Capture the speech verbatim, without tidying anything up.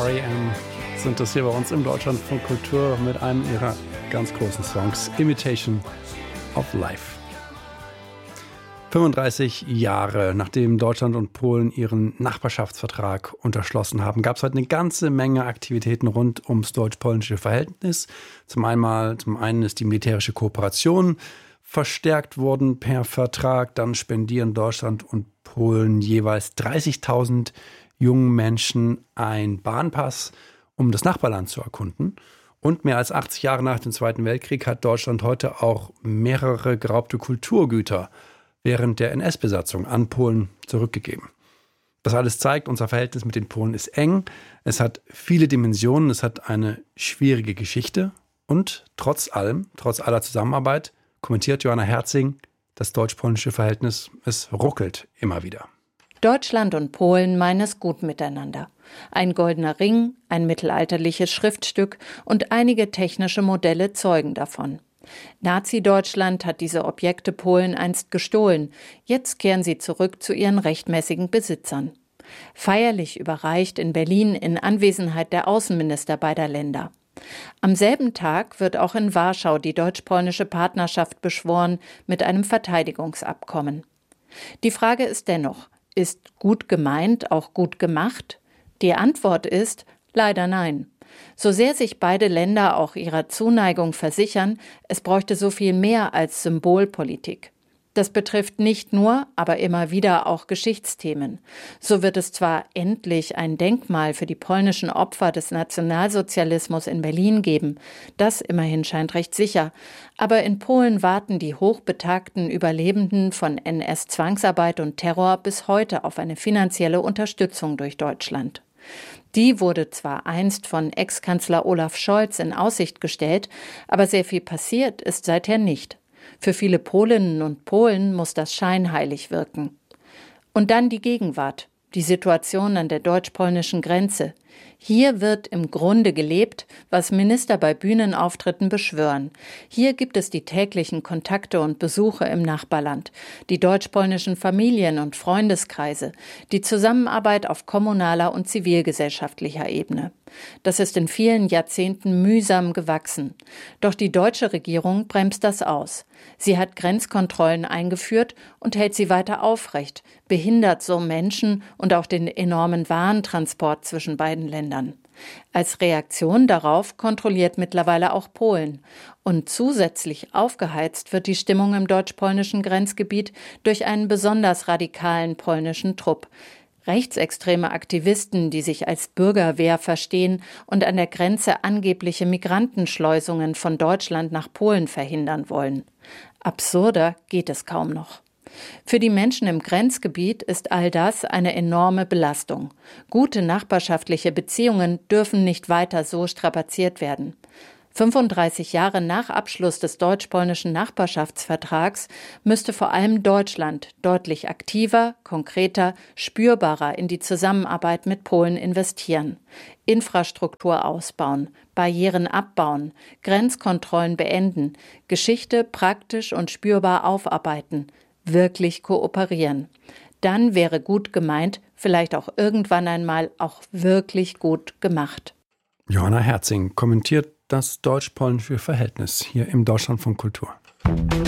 R E M sind das hier bei uns im Deutschlandfunk Kultur mit einem ihrer ganz großen Songs, Imitation of Life. fünfunddreißig Jahre nachdem Deutschland und Polen ihren Nachbarschaftsvertrag unterschlossen haben, gab es heute eine ganze Menge Aktivitäten rund ums deutsch-polnische Verhältnis. Zum einen, zum einen ist die militärische Kooperation verstärkt worden per Vertrag. Dann spendieren Deutschland und Polen jeweils dreißigtausend jungen Menschen einen Bahnpass, um das Nachbarland zu erkunden. Und mehr als achtzig Jahre nach dem Zweiten Weltkrieg hat Deutschland heute auch mehrere geraubte Kulturgüter während der N S-Besatzung an Polen zurückgegeben. Das alles zeigt, unser Verhältnis mit den Polen ist eng. Es hat viele Dimensionen, es hat eine schwierige Geschichte. Und trotz allem, trotz aller Zusammenarbeit, kommentiert Joanna Herzing, das deutsch-polnische Verhältnis, es ruckelt immer wieder. Deutschland und Polen meinen es gut miteinander. Ein goldener Ring, ein mittelalterliches Schriftstück und einige technische Modelle zeugen davon. Nazi-Deutschland hat diese Objekte Polen einst gestohlen. Jetzt kehren sie zurück zu ihren rechtmäßigen Besitzern. Feierlich überreicht in Berlin in Anwesenheit der Außenminister beider Länder. Am selben Tag wird auch in Warschau die deutsch-polnische Partnerschaft beschworen mit einem Verteidigungsabkommen. Die Frage ist dennoch, ist gut gemeint auch gut gemacht? Die Antwort ist leider nein. So sehr sich beide Länder auch ihrer Zuneigung versichern, es bräuchte so viel mehr als Symbolpolitik. Das betrifft nicht nur, aber immer wieder auch Geschichtsthemen. So wird es zwar endlich ein Denkmal für die polnischen Opfer des Nationalsozialismus in Berlin geben, das immerhin scheint recht sicher, aber in Polen warten die hochbetagten Überlebenden von N S-Zwangsarbeit und Terror bis heute auf eine finanzielle Unterstützung durch Deutschland. Die wurde zwar einst von Ex-Kanzler Olaf Scholz in Aussicht gestellt, aber sehr viel passiert ist seither nicht. Für viele Polinnen und Polen muss das scheinheilig wirken. Und dann die Gegenwart, die Situation an der deutsch-polnischen Grenze. Hier wird im Grunde gelebt, was Minister bei Bühnenauftritten beschwören. Hier gibt es die täglichen Kontakte und Besuche im Nachbarland, die deutsch-polnischen Familien- und Freundeskreise, die Zusammenarbeit auf kommunaler und zivilgesellschaftlicher Ebene. Das ist in vielen Jahrzehnten mühsam gewachsen. Doch die deutsche Regierung bremst das aus. Sie hat Grenzkontrollen eingeführt und hält sie weiter aufrecht, behindert so Menschen und auch den enormen Warentransport zwischen beiden Ländern. Als Reaktion darauf kontrolliert mittlerweile auch Polen. Und zusätzlich aufgeheizt wird die Stimmung im deutsch-polnischen Grenzgebiet durch einen besonders radikalen polnischen Trupp. Rechtsextreme Aktivisten, die sich als Bürgerwehr verstehen und an der Grenze angebliche Migrantenschleusungen von Deutschland nach Polen verhindern wollen. Absurder geht es kaum noch. Für die Menschen im Grenzgebiet ist all das eine enorme Belastung. Gute nachbarschaftliche Beziehungen dürfen nicht weiter so strapaziert werden. fünfunddreißig Jahre nach Abschluss des deutsch-polnischen Nachbarschaftsvertrags müsste vor allem Deutschland deutlich aktiver, konkreter, spürbarer in die Zusammenarbeit mit Polen investieren. Infrastruktur ausbauen, Barrieren abbauen, Grenzkontrollen beenden, Geschichte praktisch und spürbar aufarbeiten, wirklich kooperieren. Dann wäre gut gemeint, vielleicht auch irgendwann einmal auch wirklich gut gemacht. Joanna Herzing kommentiert das deutsch-polnische Verhältnis hier im Deutschlandfunk Kultur.